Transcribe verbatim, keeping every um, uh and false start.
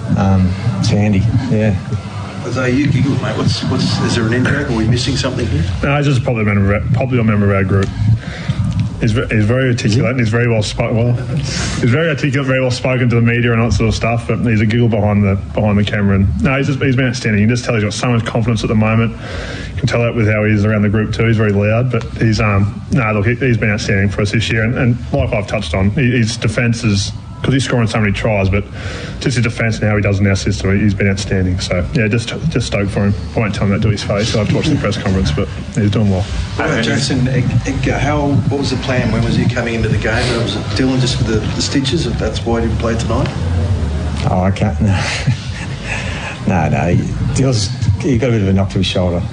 Um, it's handy, yeah. Although you giggled, mate. What's, what's, is there an in joke? Are we missing something here? No, he's just a popular member, popular member of our group. He's, he's very articulate and he's very well spoken. Well, he's very articulate, very well spoken to the media and all that sort of stuff. But he's a giggle behind the behind the camera. And no, he's just he's been outstanding. You can just tell he's got so much confidence at the moment. You can tell that with how he is around the group too. He's very loud, but he's um no look he, he's been outstanding for us this year. And, and like I've touched on, his defence is. Because he's scoring so many tries, but just his defence and how he does in our system, he's been outstanding. So, yeah, just just stoked for him. I won't tell him that to his face. I'll have to watch the press conference, but he's doing well. Uh, Jason, how, what was the plan? When was he coming into the game? Was it Dylan just with the, the stitches, if that's why he didn't play tonight? Oh, I can't. No, no. no. He, Dylan's, he got a bit of a knock to his shoulder.